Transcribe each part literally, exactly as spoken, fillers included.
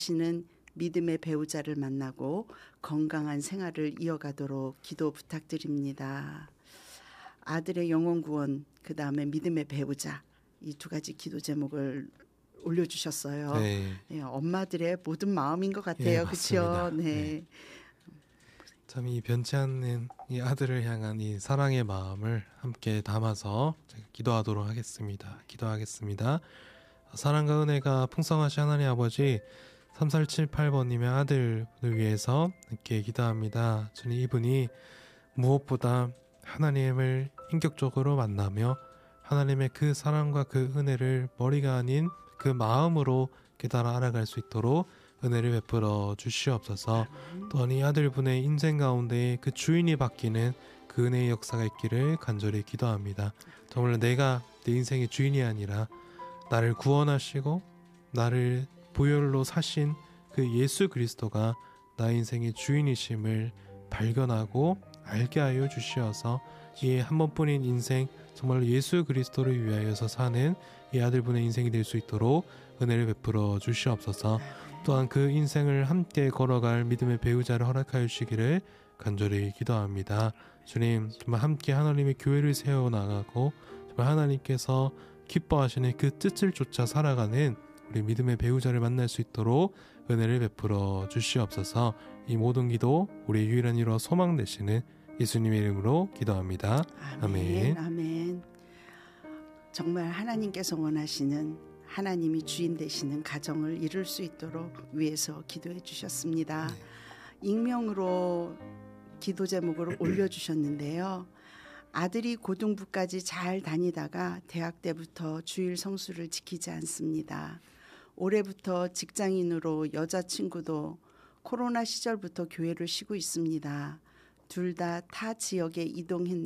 원하시는 믿음의 배우자를 만나고 건강한 생활을 이어가도록 기도 부탁드립니다. 아들의 영혼 구원, 그 다음에 믿음의 배우자, 이 두 가지 기도 제목을 올려주셨어요. 네. 네, 엄마들의 모든 마음인 것 같아요. 예, 그렇죠? 맞습니다. 네. 네. 참 이 변치 않는 이 아들을 향한 이 사랑의 마음을 함께 담아서 제가 기도하도록 하겠습니다. 기도하겠습니다. 사랑과 은혜가 풍성하신 하나님 아버지, 삼사칠팔 번님의 아들을 위해서 이렇게 기도합니다. 주님, 이분이 무엇보다 하나님을 인격적으로 만나며 하나님의 그 사랑과 그 은혜를 머리가 아닌 그 마음으로 깨달아 알아갈 수 있도록 은혜를 베풀어 주시옵소서. 또한 이 아들분의 인생 가운데 그 주인이 바뀌는 그 은혜의 역사가 있기를 간절히 기도합니다. 정말 내가 내 인생의 주인이 아니라 나를 구원하시고 나를 보혈로 사신 그 예수 그리스도가 나의 인생의 주인이심을 발견하고 알게 하여 주시어서 이 한 번뿐인 인생, 정말로 예수 그리스도를 위하여서 사는 이 아들분의 인생이 될 수 있도록 은혜를 베풀어 주시옵소서. 또한 그 인생을 함께 걸어갈 믿음의 배우자를 허락하여 주시기를 간절히 기도합니다. 주님, 정말 함께 하나님의 교회를 세워나가고 정말 하나님께서 기뻐하시는 그 뜻을 쫓아 살아가는 우리 믿음의 배우자를 만날 수 있도록 은혜를 베풀어 주시옵소서. 이 모든 기도 우리 유일한 이로 소망 되시는 예수님의 이름으로 기도합니다. 아멘. 아멘. 아멘. 정말 하나님께서 원하시는, 하나님이 주인 되시는 가정을 이룰 수 있도록 위해서 기도해 주셨습니다. 네. 익명으로 기도 제목을 올려주셨는데요. 아들이 고등부까지 잘 다니다가 대학 때부터 주일 성수를 지키지 않습니다. 올해부터 직장인으로 여자친구도 코로나 시절부터 교회를 쉬고 있습니다. 둘 다 타 지역에 이동해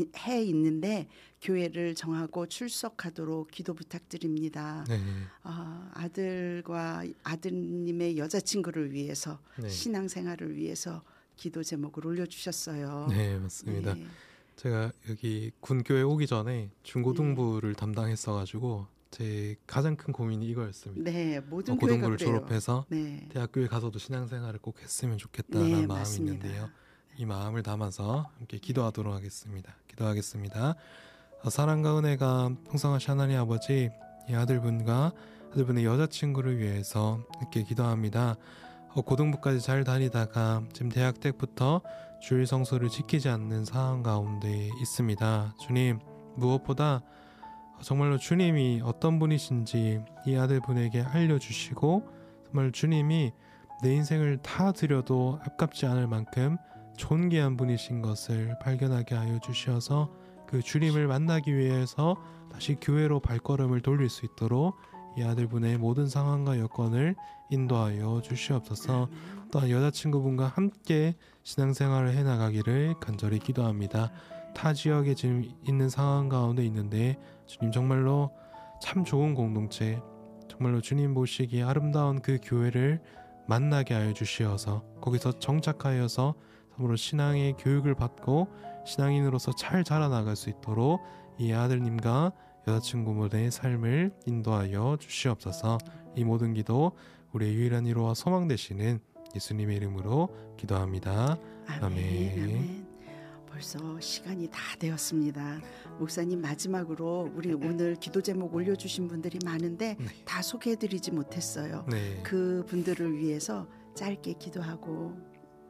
있는데 교회를 정하고 출석하도록 기도 부탁드립니다. 네. 아, 아들과 아드님의 여자친구를 위해서, 네. 신앙생활을 위해서 기도 제목을 올려주셨어요. 네, 맞습니다. 네. 제가 여기 군교회 오기 전에 중고등부를 네. 담당했어가지고 제 가장 큰 고민이 이거였습니다. 네, 모든 어, 고등부를 교회가 졸업해서 네. 대학교에 가서도 신앙생활을 꼭 했으면 좋겠다는 네, 마음이 맞습니다. 있는데요. 이 마음을 담아서 함께 기도하도록 하겠습니다. 기도하겠습니다. 사랑과 은혜가 풍성하신 하나님 아버지, 이 아들분과 아들분의 여자친구를 위해서 이렇게 기도합니다. 고등부까지 잘 다니다가 지금 대학 때부터 주일 성수를 지키지 않는 상황 가운데 있습니다. 주님, 무엇보다 정말로 주님이 어떤 분이신지 이 아들분에게 알려주시고, 정말 주님이 내 인생을 다 드려도 아깝지 않을 만큼 존귀한 분이신 것을 발견하게 하여 주시어서 그 주님을 만나기 위해서 다시 교회로 발걸음을 돌릴 수 있도록 이 아들분의 모든 상황과 여건을 인도하여 주시옵소서. 또한 여자친구분과 함께 신앙생활을 해나가기를 간절히 기도합니다. 타 지역에 지금 있는 상황 가운데 있는데 주님, 정말로 참 좋은 공동체, 정말로 주님 보시기에 아름다운 그 교회를 만나게 하여 주시어서 거기서 정착하여서 참으로 신앙의 교육을 받고 신앙인으로서 잘 자라나갈 수 있도록 이 아들님과 여자친구분의 삶을 인도하여 주시옵소서. 이 모든 기도 우리의 유일한 위로와 소망 되시는 예수님의 이름으로 기도합니다. 아멘. 아멘. 아멘. 벌써 시간이 다 되었습니다. 목사님, 마지막으로 우리 오늘 기도 제목 올려주신 분들이 많은데 네. 다 소개해드리지 못했어요. 네. 그 분들을 위해서 짧게 기도하고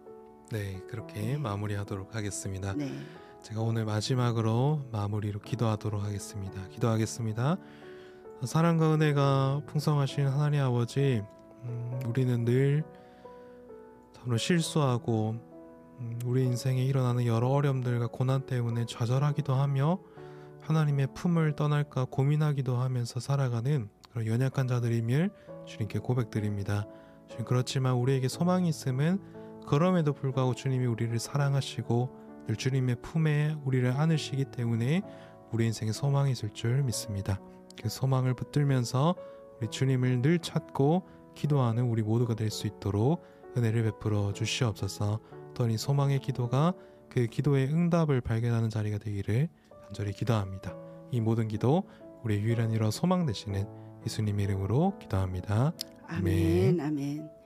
네, 그렇게 네. 마무리하도록 하겠습니다. 네. 제가 오늘 마지막으로 마무리로 기도하도록 하겠습니다. 기도하겠습니다. 사랑과 은혜가 풍성하신 하나님 아버지, 음, 우리는 늘 참으로 실수하고 음, 우리 인생에 일어나는 여러 어려움들과 고난 때문에 좌절하기도 하며 하나님의 품을 떠날까 고민하기도 하면서 살아가는 그런 연약한 자들임을 주님께 고백드립니다. 주님, 그렇지만 우리에게 소망이 있음은 그럼에도 불구하고 주님이 우리를 사랑하시고 늘 주님의 품에 우리를 안으시기 때문에 우리 인생에 소망이 있을 줄 믿습니다. 그 소망을 붙들면서 우리 주님을 늘 찾고 기도하는 우리 모두가 될 수 있도록 은혜를 베풀어 주시옵소서. 또한 이 소망의 기도가 그 기도의 응답을 발견하는 자리가 되기를 간절히 기도합니다. 이 모든 기도 우리의 유일한 이로 소망 되시는 예수님의 이름으로 기도합니다. 아멘, 아멘.